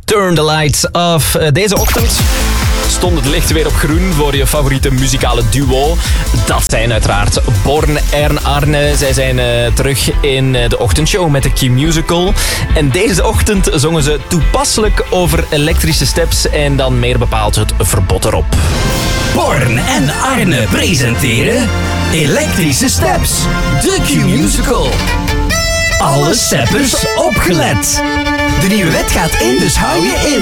Turn the lights off. Deze ochtend stond het licht weer op groen voor je favoriete muzikale duo. Dat zijn uiteraard Born en Arne. Zij zijn terug in de ochtendshow met de Q-musical. En deze ochtend zongen ze toepasselijk over elektrische steps en dan meer bepaald het verbod erop. Born en Arne presenteren Elektrische Steps, de Q-musical. Alle steppers opgelet. De nieuwe wet gaat in, dus hou je in.